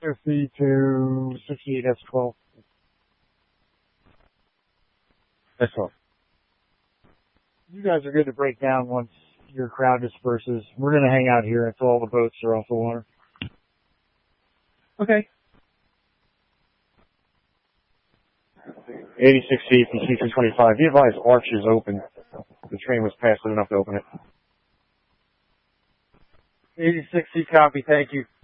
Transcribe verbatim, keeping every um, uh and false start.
fifty to sixty-eight S twelve. S twelve. You guys are good to break down once your crowd disperses. We're going to hang out here until all the boats are off the water. Okay. eighty-six C from C three twenty-five. Be advised, arch is open. The train was past it enough to open it. eighty-six C copy, thank you.